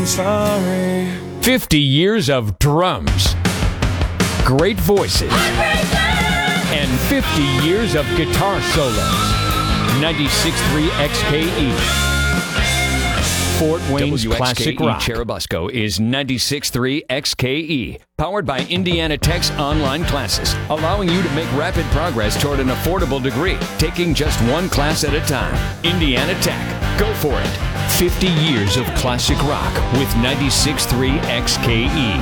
sorry. 50 years of drums, great voices, and 50 years of guitar solos. 96.3 XKE. Fort Wayne's classic rock. Churubusco is 96.3 XKE, powered by Indiana Tech's online classes, allowing you to make rapid progress toward an affordable degree, taking just one class at a time. Indiana Tech. Go for it. 50 years of classic rock with 96.3 XKE.